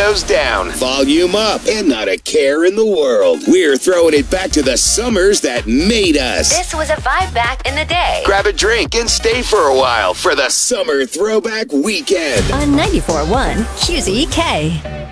windows down, volume up, and not a care in the world. We're throwing it back to the summers that made us. This was a vibe back in the day. Grab a drink and stay for a while for the Summer Throwback Weekend On 94.1 QZK.